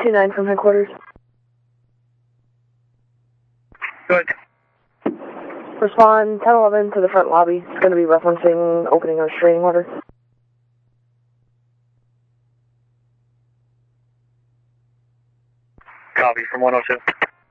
2-9 from headquarters. Go ahead. Respond 10-11 to the front lobby. It's going to be referencing opening a restraining order. Copy from 102.